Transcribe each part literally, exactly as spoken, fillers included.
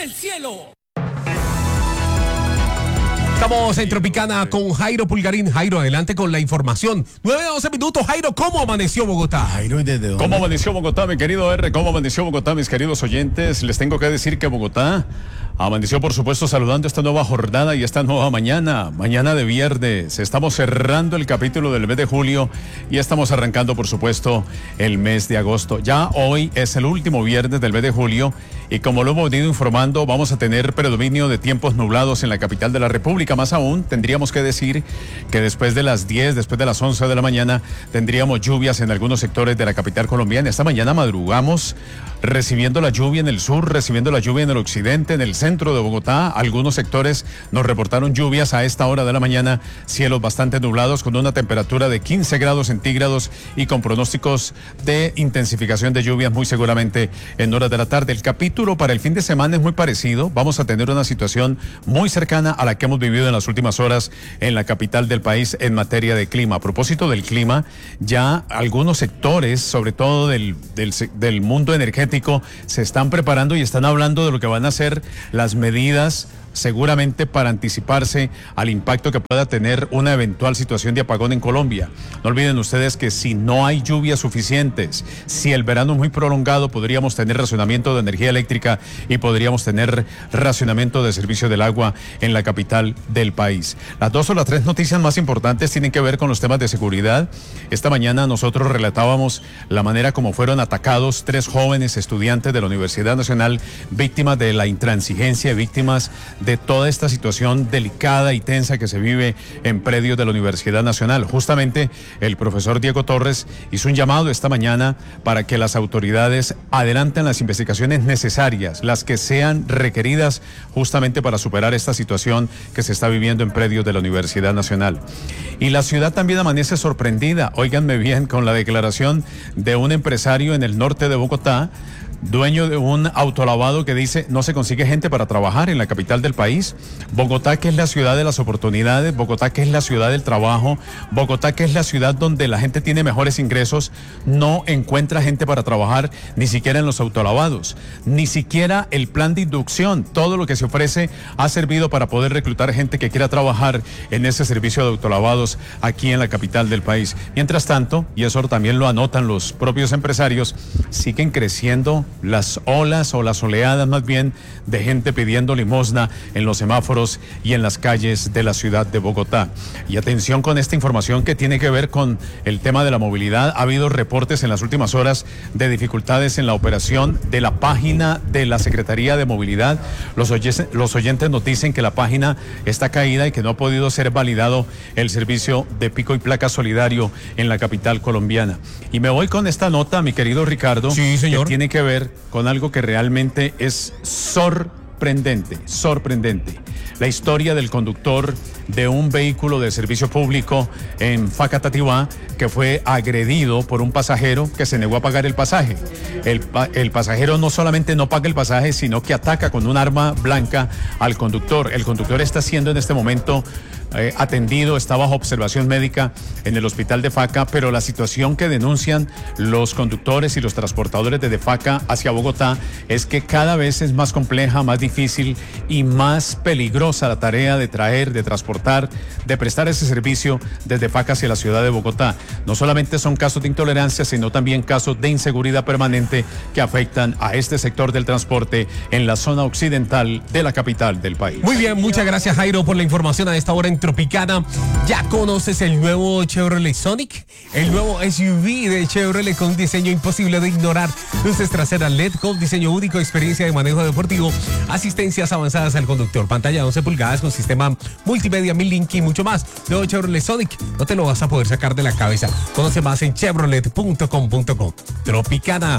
del cielo. Estamos en Tropicana con Jairo Pulgarín. Jairo, adelante con la información. nueve doce minutos. Jairo, ¿cómo amaneció Bogotá? Jairo, ¿desde dónde? ¿Cómo amaneció Bogotá, mi querido R? ¿Cómo amaneció Bogotá, mis queridos oyentes? Les tengo que decir que Bogotá amaneció, por supuesto, saludando esta nueva jornada y esta nueva mañana, mañana de viernes. Estamos cerrando el capítulo del mes de julio y estamos arrancando, por supuesto, el mes de agosto. Ya hoy es el último viernes del mes de julio y como lo hemos venido informando, vamos a tener predominio de tiempos nublados en la capital de la República. Más aún, tendríamos que decir que después de las diez, después de las once de la mañana, tendríamos lluvias en algunos sectores de la capital colombiana. Esta mañana madrugamos recibiendo la lluvia en el sur, recibiendo la lluvia en el occidente, en el centro de Bogotá. Algunos sectores nos reportaron lluvias a esta hora de la mañana, cielos bastante nublados con una temperatura de quince grados centígrados y con pronósticos de intensificación de lluvias muy seguramente en horas de la tarde. El capítulo para el fin de semana es muy parecido. Vamos a tener una situación muy cercana a la que hemos vivido en las últimas horas en la capital del país en materia de clima. A propósito del clima, ya algunos sectores, sobre todo del, del, del mundo energético, se están preparando y están hablando de lo que van a ser las medidas seguramente para anticiparse al impacto que pueda tener una eventual situación de apagón en Colombia. No olviden ustedes que si no hay lluvias suficientes, si el verano es muy prolongado, podríamos tener racionamiento de energía eléctrica y podríamos tener racionamiento de servicio del agua en la capital del país. Las dos o las tres noticias más importantes tienen que ver con los temas de seguridad. Esta mañana nosotros relatábamos la manera como fueron atacados tres jóvenes estudiantes de la Universidad Nacional, víctimas de la intransigencia, víctimas de toda esta situación delicada y tensa que se vive en predios de la Universidad Nacional. Justamente el profesor Diego Torres hizo un llamado esta mañana para que las autoridades adelanten las investigaciones necesarias, las que sean requeridas justamente para superar esta situación que se está viviendo en predios de la Universidad Nacional. Y la ciudad también amanece sorprendida, óiganme bien, con la declaración de un empresario en el norte de Bogotá, dueño de un autolavado, que dice no se consigue gente para trabajar en la capital del país. Bogotá, que es la ciudad de las oportunidades, Bogotá, que es la ciudad del trabajo, Bogotá, que es la ciudad donde la gente tiene mejores ingresos, no encuentra gente para trabajar, ni siquiera en los autolavados, ni siquiera el plan de inducción. Todo lo que se ofrece ha servido para poder reclutar gente que quiera trabajar en ese servicio de autolavados aquí en la capital del país. Mientras tanto, y eso también lo anotan los propios empresarios, siguen creciendo las olas o las oleadas más bien de gente pidiendo limosna en los semáforos y en las calles de la ciudad de Bogotá. Y atención con esta información que tiene que ver con el tema de la movilidad. Ha habido reportes en las últimas horas de dificultades en la operación de la página de la Secretaría de Movilidad. Los oyentes, los oyentes nos dicen que la página está caída y que no ha podido ser validado el servicio de pico y placa solidario en la capital colombiana. Y me voy con esta nota, mi querido Ricardo, sí, señor, que tiene que ver con algo que realmente es sorprendente, sorprendente. La historia del conductor de un vehículo de servicio público en Facatativá, que fue agredido por un pasajero que se negó a pagar el pasaje. El, el pasajero no solamente no paga el pasaje, sino que ataca con un arma blanca al conductor. El conductor está siendo en este momento Eh, atendido, está bajo observación médica en el hospital de Faca, pero la situación que denuncian los conductores y los transportadores desde Faca hacia Bogotá es que cada vez es más compleja, más difícil y más peligrosa la tarea de traer, de transportar, de prestar ese servicio desde Faca hacia la ciudad de Bogotá. No solamente son casos de intolerancia, sino también casos de inseguridad permanente que afectan a este sector del transporte en la zona occidental de la capital del país. Muy bien, muchas gracias, Jairo, por la información a esta hora en Tropicana. ¿Ya conoces el nuevo Chevrolet Sonic? El nuevo S U V de Chevrolet con diseño imposible de ignorar, luces traseras L E D con diseño único, experiencia de manejo deportivo, asistencias avanzadas al conductor, pantalla de once pulgadas con sistema multimedia Milink y mucho más. Nuevo Chevrolet Sonic, no te lo vas a poder sacar de la cabeza. Conoce más en chevrolet punto com punto co. Tropicana.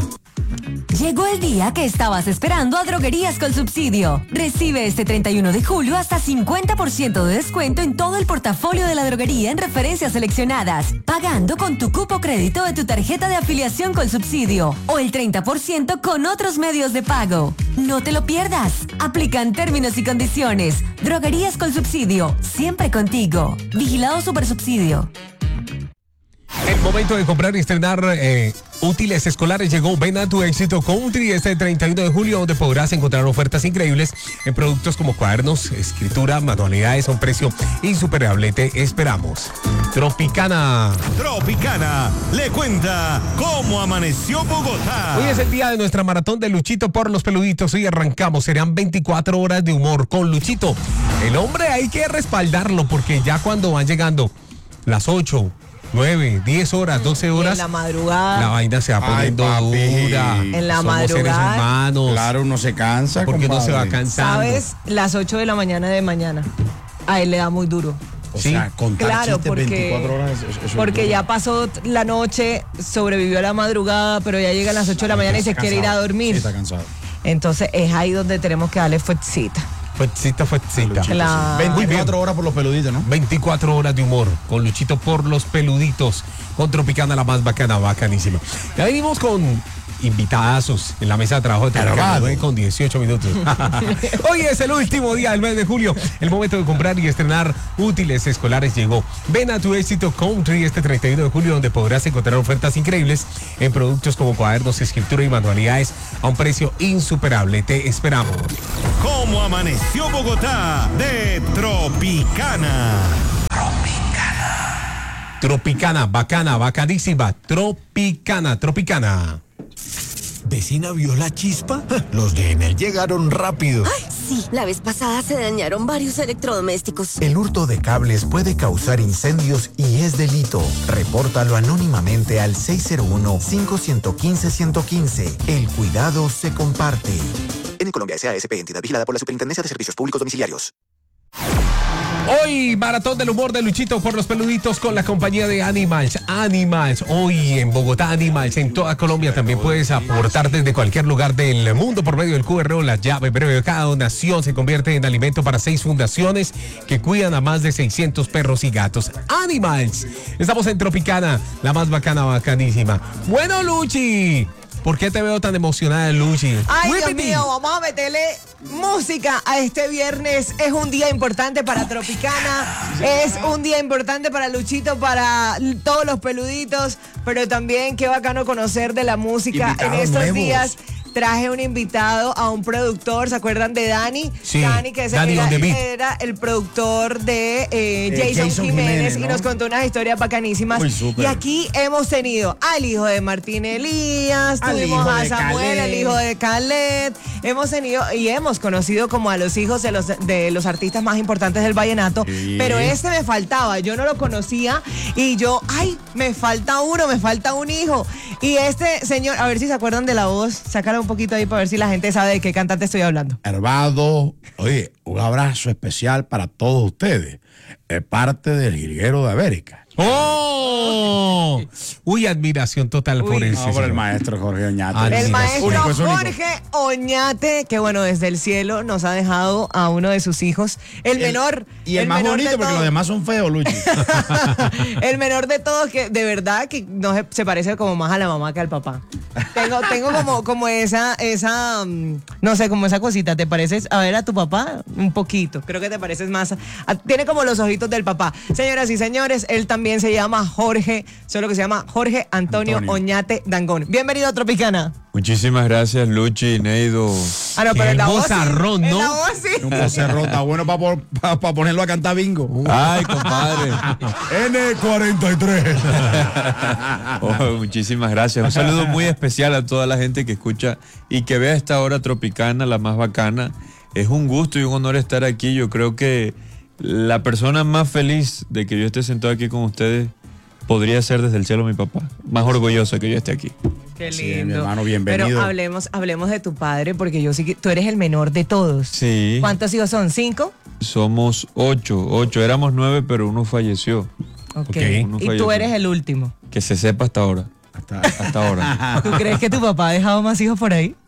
Llegó el día que estabas esperando a Droguerías con Subsidio. Recibe este treinta y uno de julio hasta cincuenta por ciento de descuento en todo el portafolio de la droguería en referencias seleccionadas, pagando con tu cupo crédito de tu tarjeta de afiliación con Subsidio o el treinta por ciento con otros medios de pago. No te lo pierdas. Aplican términos y condiciones. Droguerías con Subsidio, siempre contigo. Vigilado Supersubsidio. El momento de comprar y estrenar eh, Útiles escolares llegó. Ven a tu éxito Country este treinta y uno de julio, donde podrás encontrar ofertas increíbles en productos como cuadernos, escritura, manualidades a un precio insuperable. Te esperamos. Tropicana. Tropicana le cuenta cómo amaneció Bogotá. Hoy es el día de nuestra maratón de Luchito por los peluditos. Hoy arrancamos. Serán veinticuatro horas de humor con Luchito. El hombre hay que respaldarlo porque ya cuando van llegando las ocho, nueve, diez horas, doce horas. En la madrugada. La vaina se va poniendo Ay, papi. dura. En la Somos seres madrugada. humanos. Claro, uno se cansa. Porque uno se va compadre. cansando. ¿Sabes? Las ocho de la mañana de mañana. A él le da muy duro. O Sí. sea, contar Claro, chistes porque, veinticuatro horas. eso- eso es porque duro. ya pasó la noche, sobrevivió a la madrugada, pero ya llega a las ocho de la mañana y se Está quiere ir a cansado. dormir. Sí, está cansado. Entonces es ahí donde tenemos que darle fuercita. Fuercita, fuercita. Claro. veinticuatro horas por los peluditos, ¿no? veinticuatro horas de humor con Luchito por los peluditos. Con Tropicana, la más bacana, bacanísima. Ya venimos con invitadazos en la mesa de trabajo de Tropicana, Armado. nueve con dieciocho minutos. Hoy es el último día del mes de julio. El momento de comprar y estrenar útiles escolares llegó. Ven a tu éxito Country este treinta y uno de julio, donde podrás encontrar ofertas increíbles en productos como cuadernos, escritura y manualidades a un precio insuperable. Te esperamos. Cómo amaneció Bogotá de Tropicana. Tropicana, bacana, bacanísima. Tropicana, Tropicana. ¿Vecina vio la chispa? Los de Enel llegaron rápido. Sí, la vez pasada se dañaron varios electrodomésticos. El hurto de cables puede causar incendios y es delito. Repórtalo anónimamente al seis cero uno, cinco uno cinco, uno uno cinco. El cuidado se comparte. En Colombia S A S P, entidad vigilada por la Superintendencia de Servicios Públicos Domiciliarios. Hoy, maratón del humor de Luchito por los peluditos con la compañía de Animals. Animals, hoy en Bogotá, Animals, en toda Colombia. También puedes aportar desde cualquier lugar del mundo por medio del Q R o la llave breve. Cada donación se convierte en alimento para seis fundaciones que cuidan a más de seiscientos perros y gatos. Animals. Estamos en Tropicana, la más bacana, bacanísima. Bueno, Luchi, ¿por qué te veo tan emocionada, Luchi? Ay, Dios Whippity. mío, vamos a meterle música a este viernes. Es un día importante para Tropicana. Es un día importante para Luchito, para todos los peluditos. Pero también qué bacano conocer de la música Invitados en estos nuevos. días. Traje un invitado a un productor, ¿se acuerdan de Dani? Sí, Dani, que ese Dani era, on the beat. era el productor de eh, Jason, Jason Jiménez, Jiménez, y ¿no? nos contó unas historias bacanísimas. Uy, súper. Y aquí hemos tenido al hijo de Martín Elías, Al tuvimos hijo a de Samuel, Khaled. el hijo de Khaled, hemos tenido y hemos conocido como a los hijos de los, de los artistas más importantes del vallenato, Sí. pero este me faltaba, yo no lo conocía y yo, ay, me falta uno, me falta un hijo. Y este señor, a ver si se acuerdan de la voz, sácala un poquito ahí para ver si la gente sabe de qué cantante estoy hablando. Hervado, oye, un abrazo especial para todos ustedes. Es parte del Jilguero de América. ¡Oh! Uy, admiración total por Uy. ese. No, por el señor. maestro Jorge Oñate. Ah, El sí, maestro Único, es único. Jorge Oñate, que bueno, desde el cielo nos ha dejado a uno de sus hijos, el, menor. Y el, más menor de bonito porque todos. los demás son feos, Luchi. El menor de todos, que de verdad que no se, se parece como más a la mamá que al papá. Tengo, tengo como, como esa, esa, mm, no sé, como esa cosita. ¿Te pareces a ver a tu papá? Un poquito. Creo que te pareces más. a- a- tiene como los ojitos del papá. Señoras y señores, él también se llama Jorge, solo que se llama Jorge Antonio, Antonio. Oñate Dangón. Bienvenido a Tropicana. Muchísimas gracias, Luchi, Neido. Ah, no, pero Qué en la voz sí. vozarrón, En ¿no? la voz sí. Un vocerro está bueno para ponerlo a cantar bingo. Ay, compadre. N cuarenta y tres. Oh, muchísimas gracias. Un saludo muy especial a toda la gente que escucha y que ve a esta hora Tropicana, la más bacana. Es un gusto y un honor estar aquí. Yo creo que la persona más feliz de que yo esté sentado aquí con ustedes podría ser desde el cielo mi papá. Más orgulloso que yo esté aquí. Qué Sí, lindo. mi hermano, bienvenido. Pero hablemos, hablemos de tu padre, porque yo sí que tú eres el menor de todos. Sí. ¿Cuántos hijos son? ¿Cinco? Somos ocho. Ocho. Éramos nueve, pero uno falleció. Ok. Ok. Uno Y tú falleció. eres el último. Que se sepa hasta ahora. Hasta, Hasta ahora. ¿Tú crees que tu papá ha dejado más hijos por ahí?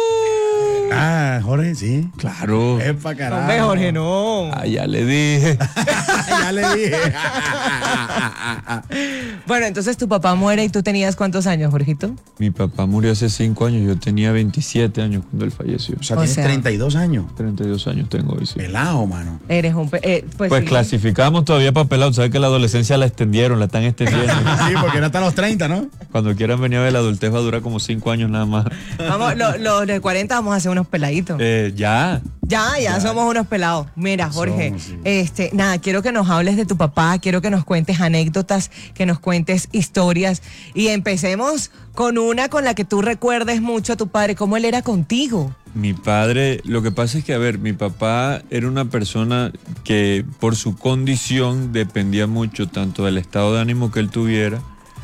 Ah, Jorge, sí. Claro. Es pa' carajo. Hombre, Jorge, no. Ah, ya le dije. Ya le dije. Bueno, entonces tu papá muere y tú tenías ¿cuántos años, Jorgito? Mi papá murió hace cinco años, yo tenía veintisiete años cuando él falleció. O sea, O tienes sea- treinta y dos años. treinta y dos años tengo hoy, sí. Pelado, mano. Eres un... pe- eh, pues Pues sí. clasificamos todavía para pelado, sabes que la adolescencia la extendieron, la están extendiendo. Sí, porque era hasta los treinta, ¿no? Cuando quieran venir a ver, la adultez va a durar como cinco años nada más. Vamos, lo- los de cuarenta vamos a hacer unos peladitos. Eh, ya. Ya, ya, somos unos pelados. Mira, Jorge, Somos, sí. este, nada, quiero que nos hables de tu papá, quiero que nos cuentes anécdotas, que nos cuentes historias y empecemos con una con la que tú recuerdes mucho a tu padre, cómo él era contigo. Mi padre, lo que pasa es que, a ver, mi papá era una persona que por su condición dependía mucho tanto del estado de ánimo que él tuviera,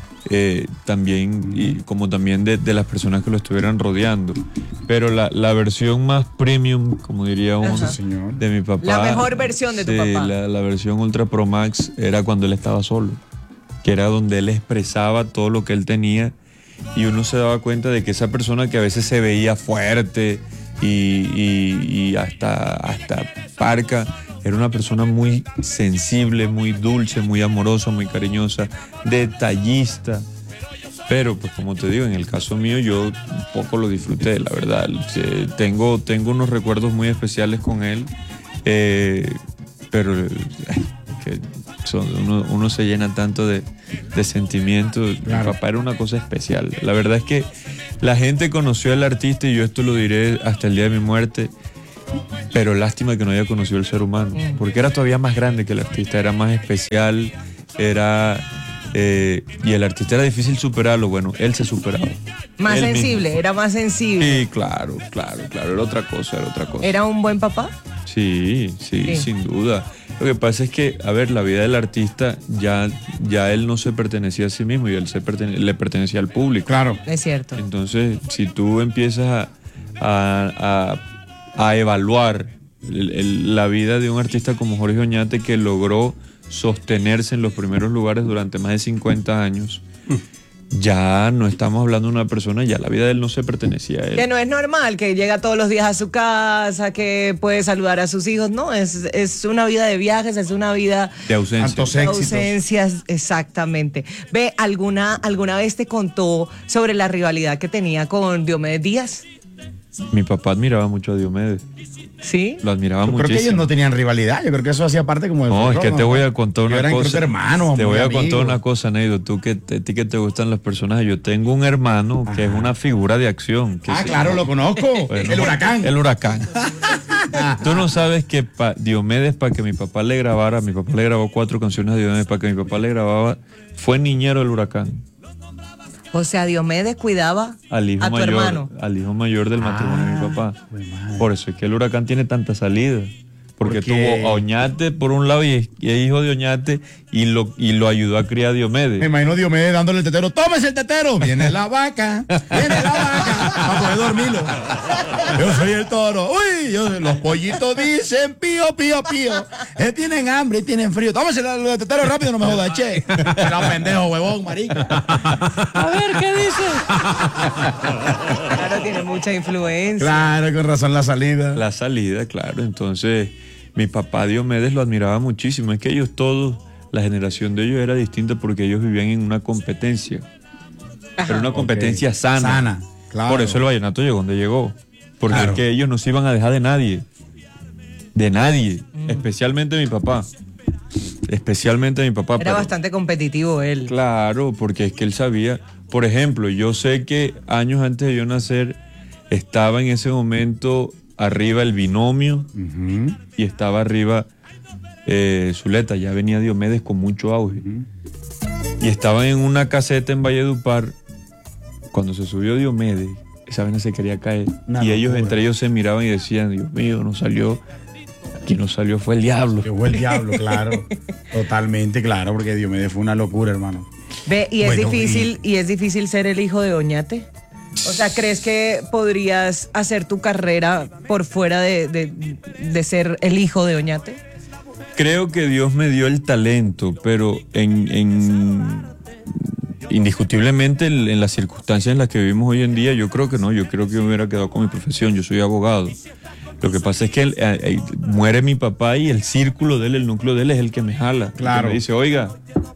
eh, también, y como también de, de las personas que lo estuvieran rodeando. Pero la, la versión más premium, como diría uno, Ajá. Señor. de mi papá. La mejor versión de tu sí, papá. La, la versión Ultra Pro Max era cuando él estaba solo, que era donde él expresaba todo lo que él tenía y uno se daba cuenta de que esa persona que a veces se veía fuerte y, y- y hasta, hasta parca, era una persona muy sensible, muy dulce, muy amorosa, muy cariñosa, detallista. Pero, pues como te digo, en el caso mío yo un poco lo disfruté, la verdad. Eh, tengo, tengo unos recuerdos muy especiales con él, eh, pero eh, que son- uno, uno se llena tanto de, de sentimientos. Claro. Mi papá era una cosa especial. La verdad es que la gente conoció al artista y yo esto lo diré hasta el día de mi muerte. Pero lástima que no haya conocido al ser humano, porque era todavía más grande que el artista, era más especial, era... eh, y el artista era difícil superarlo, bueno, él se superaba. Más Él sensible, mismo. era más sensible. Sí, claro, claro, claro, era otra cosa, era otra cosa. ¿Era un buen papá? Sí, sí, Sí. sin duda. Lo que pasa es que, a ver, la vida del artista ya, ya él no se pertenecía a sí mismo y él se pertene- le pertenecía al público. Claro. Es cierto. Entonces, si tú empiezas a, a- a- a evaluar el- el- la vida de un artista como Jorge Oñate, que logró sostenerse en los primeros lugares durante más de cincuenta años, ya no estamos hablando de una persona, ya la vida de él no se pertenecía a él. Que no es normal, que llega todos los días a su casa, que puede saludar a sus hijos. No, es, es una vida de viajes, es una vida De ausencia. Tantos de éxitos. ausencias, exactamente. Ve, ¿alguna, ¿alguna vez te contó sobre la rivalidad que tenía con Diomedes Díaz? Mi papá admiraba mucho a Diomedes, ¿Sí? lo admiraba Yo creo que ellos muchísimo. no tenían rivalidad. Yo creo que eso hacía parte como de No, es que te voy a contar una Eran creo que cosa. hermanos, te muy voy a amigos. contar una cosa, Neido. Tú que te- a ti que te gustan los personajes. Yo tengo un hermano que es una figura de acción. que Ah, se claro, llama- lo conozco. Bueno, El huracán. El huracán. Tú no sabes que pa- Diomedes, para que mi papá le grabara, mi papá le grabó cuatro canciones a Diomedes, para que mi papá le grababa, fue niñero del huracán. O sea, Diomedes cuidaba Al hijo a tu mayor, hermano. al hijo mayor del matrimonio de mi papá. Por eso es que el huracán tiene tanta salida. Porque ¿Por qué? tuvo a Oñate por un lado y es, y es hijo de Oñate y lo, y lo ayudó a criar a Me Diomedes. imagino Diomedes dándole el tetero. ¡Tómese el tetero! Viene la vaca. Viene la vaca. Para poder dormirlo. Yo soy el toro. Uy, yo- los pollitos dicen pío, pío, pío. Eh, tienen hambre y tienen frío. Tómese el, el tetero rápido, no me jodas, che. Era pendejo, huevón, marico. A ver, ¿qué dice? Claro, tiene mucha influencia. Claro, con razón la salida. La salida, claro. Entonces, mi papá Diomedes lo admiraba muchísimo. Es que ellos todos, la generación de ellos era distinta porque ellos vivían en una competencia. Pero una competencia Ok. sana. Sana, claro. Por eso el vallenato llegó donde llegó. Porque Claro. es que ellos no se iban a dejar de nadie. De nadie. Especialmente mi papá. Especialmente mi papá. Era pero- bastante competitivo él. Claro, porque es que él sabía. Por ejemplo, yo sé que años antes de yo nacer estaba en ese momento arriba el binomio Ujú. y estaba arriba eh, Zuleta. Ya venía Diomedes con mucho auge. Y estaban en una caseta en Valledupar. Cuando se subió Diomedes, esa vaina se quería caer. Una y ellos locura. entre ellos se miraban y decían, Dios mío, no salió. Aquí no salió, fue el diablo. Que fue el diablo, claro. Totalmente, claro, porque Diomedes fue una locura, hermano. Ve, y es Bueno, difícil, y es difícil ser el hijo de Oñate. O sea, ¿crees que podrías hacer tu carrera por fuera de, de- de ser el hijo de Oñate? Creo que Dios me dio el talento, pero en, en- indiscutiblemente en, en las circunstancias en las que vivimos hoy en día, yo creo que no, yo creo que me hubiera quedado con mi profesión, yo soy abogado. Lo que pasa es que él, eh, eh, muere mi papá y el círculo de él, el núcleo de él es el que me jala. el que Claro. me dice, oiga,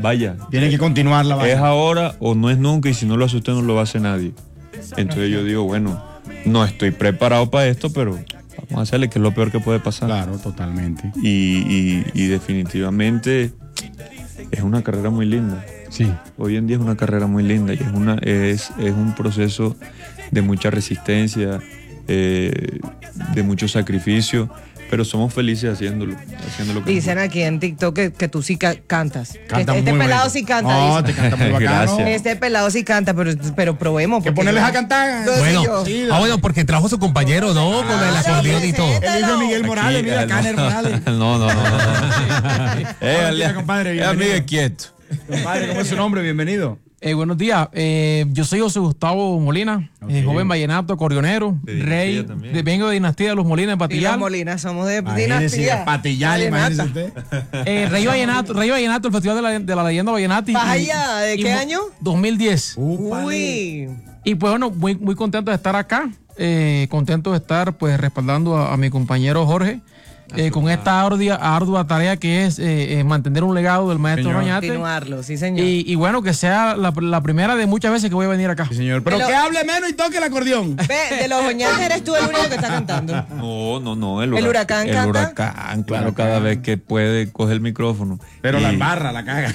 vaya. Tiene que continuar la vaina. Es ahora o no es nunca, y si no lo hace usted no lo hace nadie. Entonces yo digo, bueno, no estoy preparado para esto, pero vamos a hacerle, que es lo peor que puede pasar. Claro, totalmente. Y, y, y definitivamente es una carrera muy linda. Sí. Hoy en día es una carrera muy linda y es, una, es, es un proceso de mucha resistencia, eh, de mucho sacrificio, pero somos felices haciéndolo. haciendo lo que Dicen aquí en TikTok que, que tú sí ca- cantas. Canta este este muy pelado bonito. sí canta. No, dicen. te canta muy bacano. Gracias. Este pelado sí canta, pero, pero probemos. Que porque ponerles yo- a cantar. No, sí, Bueno, yo. Sí, ah, bueno, porque trajo su compañero, ¿no? Con el acordeón y todo. El hijo de Miguel Morales, Aquí, mira, eh, Caner no. Morales. No, no, no. no, no. Eh, Hola, ale- compadre, eh, bienvenido. amigo, quieto. Compadre, ¿cómo es su nombre? Bienvenido. Eh, buenos días, eh, yo soy José Gustavo Molina, eh, joven vallenato, acordeonero, De dinastía rey, también. de, vengo de dinastía de los Molinas de Y los Patillal. Molinas somos de Imagínese, dinastía. Patillal, imagínese usted. Eh, rey Vallenato, Rey Vallenato, el Festival de la, de la Leyenda Vallenata. y- Vaya, ¿de y- qué y- año? dos mil diez. Uy. Y pues bueno, muy, muy contento de estar acá, eh, contento de estar pues respaldando a, a mi compañero Jorge. eh, con esta ardua, ardua tarea que es eh, eh, mantener un legado del maestro Señor. Oñate. Continuarlo, sí, señor. Y, y bueno, que sea la, la primera de muchas veces que voy a venir acá. Sí, señor. Pero Pero- que hable menos y toque el acordeón. Ve, de los Oñates eres tú el único que está cantando. No, no, no. El, ¿El hurac- huracán El canta? huracán, claro, cada vez que puede coge el micrófono. Pero Y- la embarra, la caga.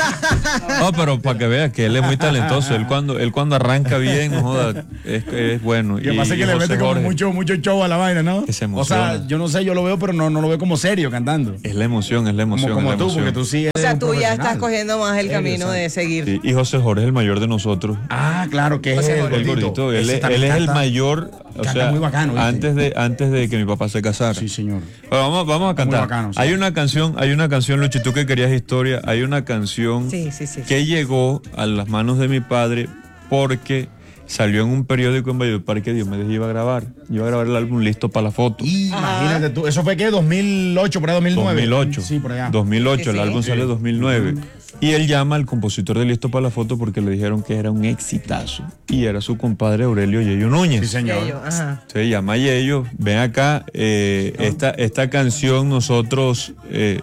No, pero para que vea que él es muy talentoso. Él cuando, él cuando arranca bien, no joda, es, es bueno. Y que pasa y que le José mete como Jorge, mucho, mucho show a la vaina, ¿no? Que se O sea, emociona. yo no sé, yo lo veo, pero no, no lo veo como serio cantando. Es la emoción, es la emoción. Como, como es la tú, emoción. porque tú sí eres O sea, un tú ya estás profesional. cogiendo más el Serio, camino de seguir. Sí, y José Jorge es el mayor de nosotros. Ah, claro, que es José el Jorge. El gordito. gordito. Él, Ese es- también él es el canta- mayor. O canta sea, muy bacano, ¿viste? antes de, antes de que mi papá se casara. Sí, señor. Bueno, vamos, vamos a Muy cantar. bacano, sí. Hay una canción, hay una canción, Luchi, tú que querías historia, hay una canción Sí, sí, sí. que llegó a las manos de mi padre porque salió en un periódico en Valledupar que Diomedes iba a grabar. Iba a grabar el álbum Listo para la Foto. Y imagínate tú, ¿eso fue qué? ¿dos mil ocho, por ahí dos mil nueve? dos mil ocho. Sí, por allá. dos mil ocho, Sí, el sí. álbum Sí. sale en dos mil nueve. Y él llama al compositor de Listo para la Foto porque le dijeron que era un exitazo. Y era su compadre Aurelio Yeyo Núñez. Sí, señor. Ello, ajá. Se llama Yeyo. Ven acá, eh, esta, esta canción nosotros eh,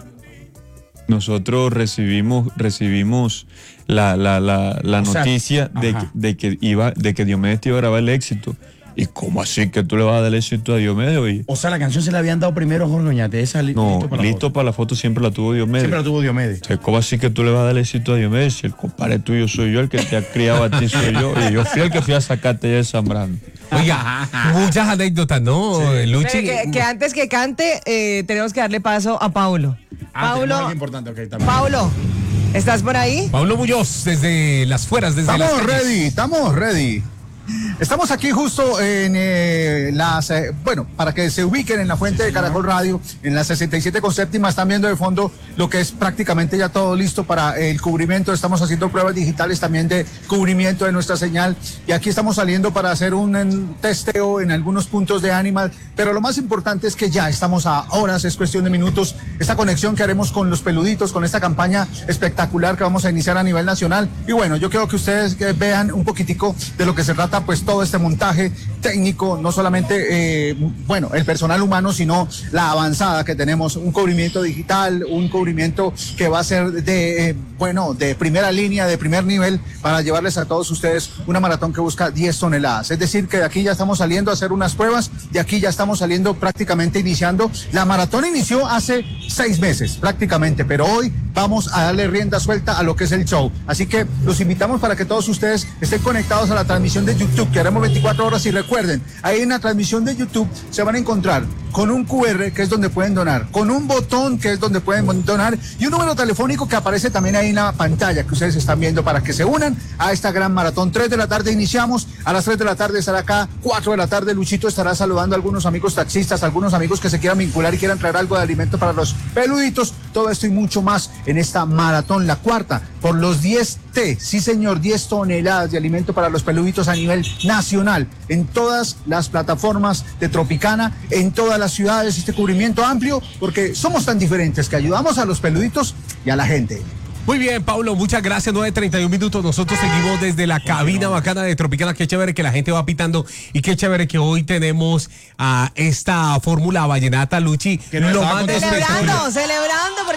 nosotros recibimos recibimos la, la, la, la O sea, noticia de que, ajá. de que iba de que Diomedes te iba a grabar el éxito. ¿Y cómo así que tú le vas a dar el éxito a Diomedes? Oye? O sea, la canción se la habían dado primero a Jorge Oñate. Esa li- No, listo para la listo foto. para la foto siempre la tuvo Diomedes. Siempre la tuvo Diomedes. O sea, ¿cómo así que tú le vas a dar el éxito a Diomedes? Si el compadre tuyo soy yo, el que te ha criado a ti soy yo. Y yo fui el que fui a sacarte ya de Zambrano. Oiga, muchas anécdotas, ¿no, Luchi? Pero que, que antes que cante, eh, tenemos que darle paso a Paulo. Ah, tenemos Paulo, algo importante, ok, también. Paulo, ¿estás por ahí? Pablo Muñoz, desde las fueras, desde las Estamos calles. ready, estamos ready. Estamos aquí justo en eh, las, eh, bueno, para que se ubiquen en la fuente de Caracol Radio, en la sesenta y siete con séptima, están viendo de fondo lo que es prácticamente ya todo listo para el cubrimiento. Estamos haciendo pruebas digitales también de cubrimiento de nuestra señal y aquí estamos saliendo para hacer un en, testeo en algunos puntos de Animal, pero lo más importante es que ya estamos a horas, es cuestión de minutos, esta conexión que haremos con los peluditos, con esta campaña espectacular que vamos a iniciar a nivel nacional. Y bueno, yo quiero que ustedes eh, vean un poquitico de lo que se trata pues todo este montaje técnico, no solamente, eh, bueno, el personal humano, sino la avanzada que tenemos, un cubrimiento digital, un cubrimiento que va a ser de, eh, bueno, de primera línea, de primer nivel, para llevarles a todos ustedes una maratón que busca diez toneladas. Es decir, que de aquí ya estamos saliendo a hacer unas pruebas, de aquí ya estamos saliendo prácticamente iniciando. La maratón inició hace seis meses, prácticamente, pero hoy vamos a darle rienda suelta a lo que es el show. Así que los invitamos para que todos ustedes estén conectados a la transmisión de YouTube, que haremos veinticuatro horas, y recuerden, ahí en la transmisión de YouTube se van a encontrar con un cu erre, que es donde pueden donar, con un botón, que es donde pueden donar, y un número telefónico que aparece también ahí en la pantalla que ustedes están viendo para que se unan a esta gran maratón. tres de la tarde iniciamos, a las tres de la tarde estará acá, cuatro de la tarde Luchito estará saludando a algunos amigos taxistas, algunos amigos que se quieran vincular y quieran traer algo de alimento para los peluditos. Todo esto y mucho más en esta maratón, la cuarta, por los diez T, sí señor, diez toneladas de alimento para los peluditos a nivel nacional, en todas las plataformas de Tropicana, en todas las ciudades, este cubrimiento amplio, porque somos tan diferentes que ayudamos a los peluditos y a la gente. Muy bien, Pablo, muchas gracias. nueve treinta y un minutos. Nosotros seguimos desde la cabina bacana de Tropicana. Qué chévere que la gente va pitando y qué chévere que hoy tenemos a esta fórmula vallenata, Luchi. Que no lo estaba más contando- Celebrando, despechoso. celebrando, porque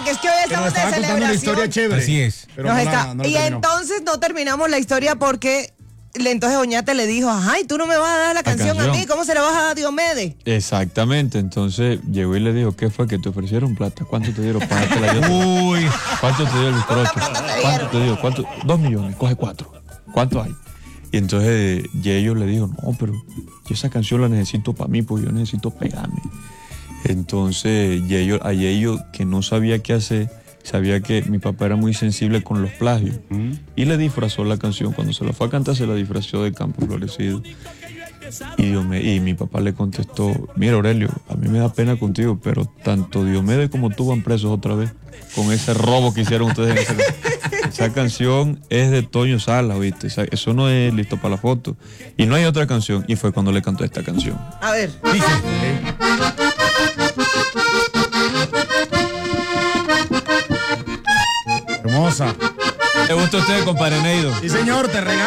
porque es que hoy Que estamos nos de estaba contando una celebración. historia chévere. Así es. Pero Nos no está- la- no la y terminó. entonces no terminamos la historia porque le- entonces Oñate le dijo, ay, tú no me vas a dar la canción, a canción. mí, ¿cómo se la vas a dar a Diomedes? Exactamente, entonces llegó y le dijo, ¿qué fue que te ofrecieron plata? ¿Cuánto te dieron? Pagátela yo. Uy. ¿Cuánto te dio el bizcocho? plata te ¿Cuánto dieron? te dio? ¿Cuánto? Dos millones, coge cuatro. ¿Cuánto hay? Y entonces Yeyo le dijo, no, pero yo esa canción la necesito para mí, porque yo necesito pegarme. Entonces Yeyo, a Yeyo, que no sabía qué hacer, sabía que mi papá era muy sensible con los plagios, y le disfrazó la canción. Cuando se la fue a cantar, se la disfrazó de Campo Florecido. Y, Diome- y mi papá le contestó, mira Aurelio, a mí me da pena contigo, pero tanto Diomedes como tú van presos otra vez con ese robo que hicieron ustedes en esa canción. Esa canción es de Toño Salas, ¿viste? Esa- eso no es listo para la foto. Y no hay otra canción. Y fue cuando le cantó esta canción. A ver. Hermosa. ¿Le gusta a usted, compadre Neido? Sí, señor, te regalo.